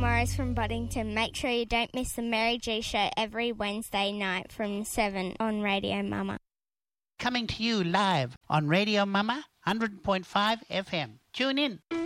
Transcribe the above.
Morris from Boddington. Make sure you don't miss the Mary G Show every Wednesday night from 7 on Radio Mama. Coming to you live on Radio Mama, 100.5 FM. Tune in.